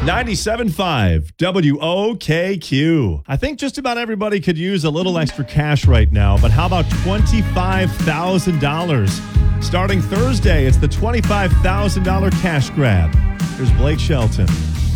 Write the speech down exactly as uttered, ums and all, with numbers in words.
ninety-seven point five W O K Q. I think just about everybody could use a little extra cash right now, but how about twenty-five thousand dollars? Starting Thursday, it's the twenty-five thousand dollars cash grab. Here's Blake Shelton.